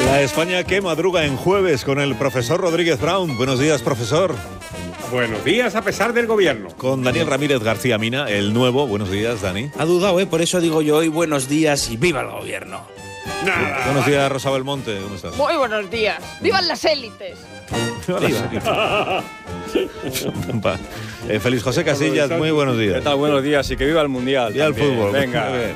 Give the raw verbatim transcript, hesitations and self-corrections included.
La España que madruga en jueves con el profesor Rodríguez Brown. Buenos días, profesor. Buenos días a pesar del gobierno. Con Daniel Ramírez García Mina, el nuevo. Buenos días, Dani. Ha dudado, ¿eh? Por eso digo yo hoy buenos días y viva el gobierno. Nada. Buenos días, Rosa Belmonte. ¿Cómo estás? Muy buenos días. ¡Vivan las élites! eh, Feliz José Casillas, muy buenos días. ¿Qué tal? Buenos días y que viva el Mundial. Y el también. fútbol. Venga.